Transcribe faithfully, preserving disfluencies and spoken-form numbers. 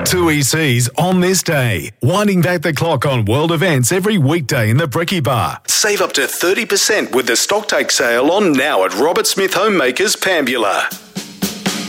Two E Cs on this day. Winding back the clock on world events every weekday in the Brekkie Bar. Save up to thirty percent with the stocktake sale on now at Robert Smith Homemakers, Pambula.